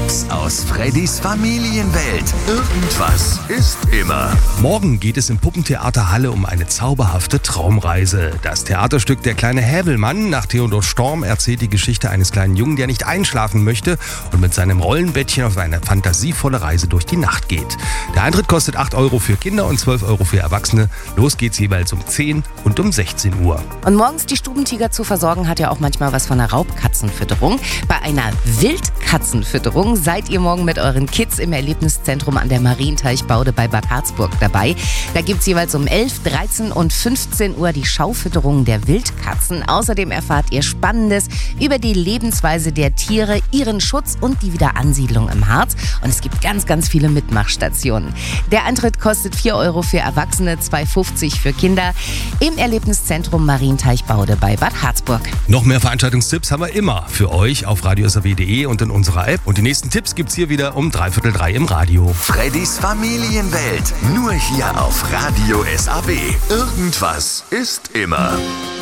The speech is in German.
Tipps aus Freddys Familienwelt. Irgendwas ist immer. Morgen geht es im Puppentheater Halle um eine zauberhafte Traumreise. Das Theaterstück Der kleine Häwelmann nach Theodor Storm erzählt die Geschichte eines kleinen Jungen, der nicht einschlafen möchte und mit seinem Rollenbettchen auf eine fantasievolle Reise durch die Nacht geht. Der Eintritt kostet 8 Euro für Kinder und 12 Euro für Erwachsene. Los geht's jeweils um 10 und um 16 Uhr. Und morgens die Stubentiger zu versorgen, hat ja auch manchmal was von einer Raubkatzenfütterung. Bei einer Wildkatzenfütterung seid ihr morgen mit euren Kids im Erlebniszentrum an der Marienteichbaude bei Bad Harzburg dabei. Da gibt's jeweils um 11, 13 und 15 Uhr die Schaufütterung der Wildkatzen. Außerdem erfahrt ihr Spannendes über die Lebensweise der Tiere, ihren Schutz und die Wiederansiedlung im Harz. Und es gibt ganz, ganz viele Mitmachstationen. Der Eintritt kostet 4 Euro für Erwachsene, 2,50 für Kinder im Erlebniszentrum Marienteichbaude bei Bad Harzburg. Noch mehr Veranstaltungstipps haben wir immer für euch auf radiosaw.de und in unserer App. Und die nächsten Tipps gibt's hier wieder um 2:45 im Radio. Freddys Familienwelt. Nur hier auf Radio SAW. Irgendwas ist immer.